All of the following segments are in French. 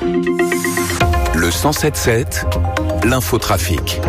Le 107.7, l'infotrafic.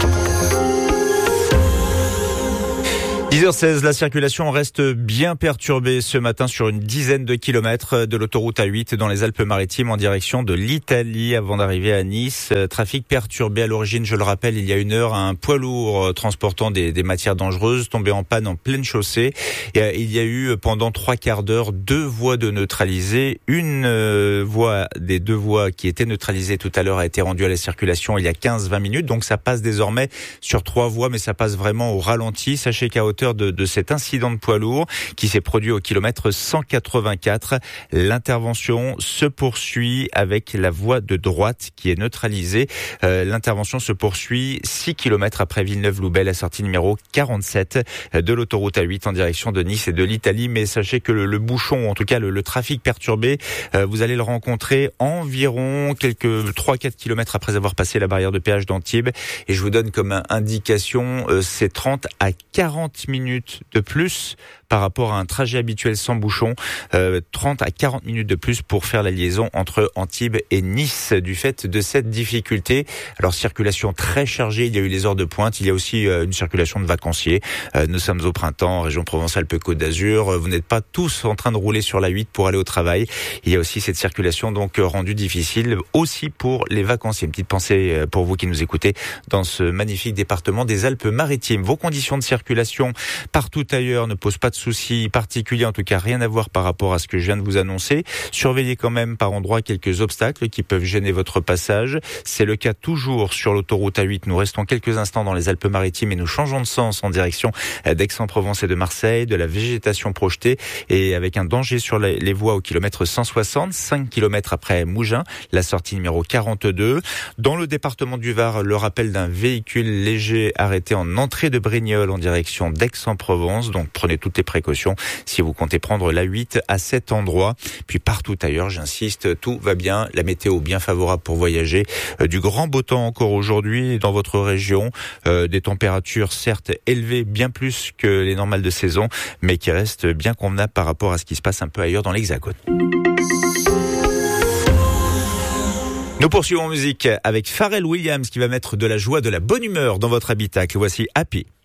10h16, la circulation reste bien perturbée ce matin sur une dizaine de kilomètres de l'autoroute A8 dans les Alpes-Maritimes en direction de l'Italie avant d'arriver à Nice. Trafic perturbé à l'origine, je le rappelle, il y a une heure, un poids lourd transportant des matières dangereuses tombé en panne en pleine chaussée. Et il y a eu pendant 3 quarts d'heure 2 voies de neutralisées. Une voie des 2 voies qui était neutralisée tout à l'heure a été rendue à la circulation il y a 15-20 minutes. Donc ça passe désormais sur 3 voies, mais ça passe vraiment au ralenti. Sachez qu'à hauteur de cet incident de poids lourd qui s'est produit au kilomètre 184. L'intervention se poursuit avec la voie de droite qui est neutralisée. L'intervention se poursuit 6 kilomètres après Villeneuve-Loubet, la sortie numéro 47 de l'autoroute A8 en direction de Nice et de l'Italie. Mais sachez que le bouchon, ou en tout cas le trafic perturbé, vous allez le rencontrer environ quelques 3-4 kilomètres après avoir passé la barrière de péage d'Antibes. Et je vous donne comme indication, c'est 30 à 40 minutes de plus par rapport à un trajet habituel sans bouchon, 30 à 40 minutes de plus pour faire la liaison entre Antibes et Nice du fait de cette difficulté. Alors circulation très chargée, il y a eu les heures de pointe, il y a aussi une circulation de vacanciers. Nous sommes au printemps, région Provence-Alpes-Côte d'Azur, vous n'êtes pas tous en train de rouler sur la 8 pour aller au travail. Il y a aussi cette circulation donc rendue difficile aussi pour les vacanciers. Une petite pensée pour vous qui nous écoutez dans ce magnifique département des Alpes-Maritimes. Vos conditions de circulation partout ailleurs ne posent pas de soucis particuliers, en tout cas rien à voir par rapport à ce que je viens de vous annoncer. Surveillez quand même par endroits quelques obstacles qui peuvent gêner votre passage. C'est le cas toujours sur l'autoroute A8. Nous restons quelques instants dans les Alpes-Maritimes et nous changeons de sens en direction d'Aix-en-Provence et de Marseille, de la végétation projetée et avec un danger sur les voies au kilomètre 160, 5 km après Mougins, la sortie numéro 42. Dans le département du Var, le rappel d'un véhicule léger arrêté en entrée de Brignoles en direction d'Aix-en-Provence. Donc prenez toutes les précautions si vous comptez prendre la 8 à cet endroit. Puis partout ailleurs, j'insiste, tout va bien. La météo bien favorable pour voyager. Du grand beau temps encore aujourd'hui dans votre région. Des températures certes élevées, bien plus que les normales de saison, mais qui restent bien convenables par rapport à ce qui se passe un peu ailleurs dans l'Hexagone. Nous poursuivons en musique avec Pharrell Williams qui va mettre de la joie, de la bonne humeur dans votre habitacle. Voici Happy.